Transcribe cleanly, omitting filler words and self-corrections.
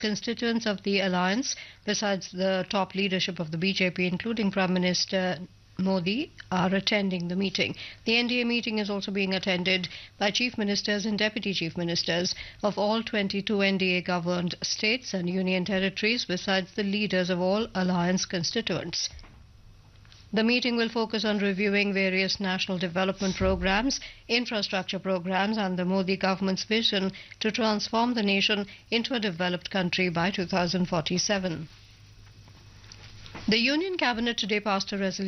constituents of the alliance, besides the top leadership of the BJP, including Prime Minister Modi, are attending the meeting. The NDA meeting is also being attended by chief ministers and deputy chief ministers of all 22 NDA governed states and union territories, besides the leaders of all alliance constituents. The meeting will focus on reviewing various national development programs, infrastructure programs, and the Modi government's vision to transform the nation into a developed country by 2047. The Union Cabinet today passed a resolution